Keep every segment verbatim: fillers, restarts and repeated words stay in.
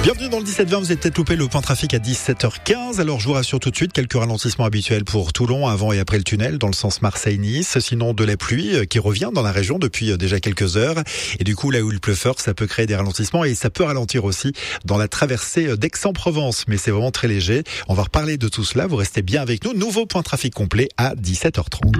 Bienvenue dans le dix-sept vingt, vous avez peut-être loupé le point trafic à dix-sept heures quinze. Alors je vous rassure tout de suite, quelques ralentissements habituels pour Toulon avant et après le tunnel dans le sens Marseille-Nice. Sinon de la pluie qui revient dans la région depuis déjà quelques heures. Et du coup là où il pleut fort, ça peut créer des ralentissements et ça peut ralentir aussi dans la traversée d'Aix-en-Provence. Mais c'est vraiment très léger. On va reparler de tout cela, vous restez bien avec nous. Nouveau point trafic complet à dix-sept heures trente.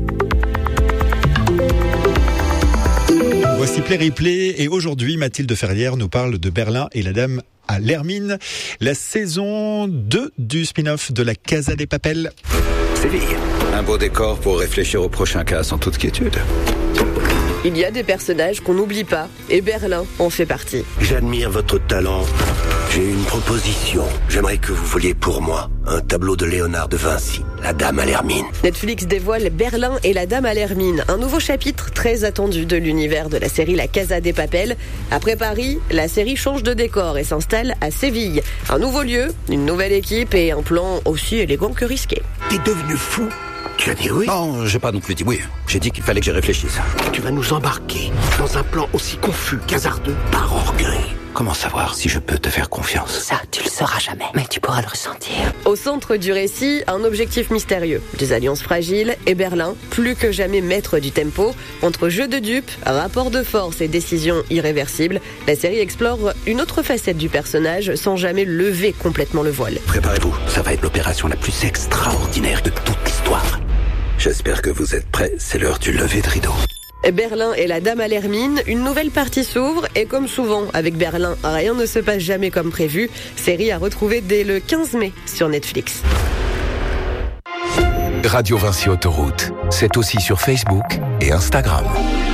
Voici Play Replay et aujourd'hui Mathilde Ferrière nous parle de Berlin et la Dame à l'Hermine, la saison deux du spin-off de la Casa de Papel. Séville, un beau décor pour réfléchir au prochain cas sans toute quiétude. Il y a des personnages qu'on n'oublie pas, et Berlin en fait partie. J'admire votre talent. J'ai une proposition. J'aimerais que vous voliez pour moi un tableau de Léonard de Vinci, La Dame à l'Hermine. Netflix dévoile Berlin et la Dame à l'Hermine, un nouveau chapitre très attendu de l'univers de la série La Casa de Papel. Après Paris, la série change de décor et s'installe à Séville. Un nouveau lieu, une nouvelle équipe et un plan aussi élégant que risqué. T'es devenu fou. Tu as dit oui? Non, j'ai pas non plus dit oui. J'ai dit qu'il fallait que j'y réfléchisse. Tu vas nous embarquer dans un plan aussi confus qu'hasardeux par orgueil. Comment savoir si je peux te faire confiance? Ça, tu le sauras jamais, mais tu pourras le ressentir. Au centre du récit, un objectif mystérieux, des alliances fragiles et Berlin, plus que jamais maître du tempo. Entre jeu de dupes, rapport de force et décisions irréversibles, la série explore une autre facette du personnage sans jamais lever complètement le voile. Préparez-vous, ça va être l'opération la plus extraordinaire de toute l'histoire. J'espère que vous êtes prêts, c'est l'heure du lever de rideau. Berlin et la Dame à l'Hermine, une nouvelle partie s'ouvre et comme souvent avec Berlin, rien ne se passe jamais comme prévu. Série à retrouver dès le quinze mai sur Netflix. Radio Vinci Autoroute, c'est aussi sur Facebook et Instagram.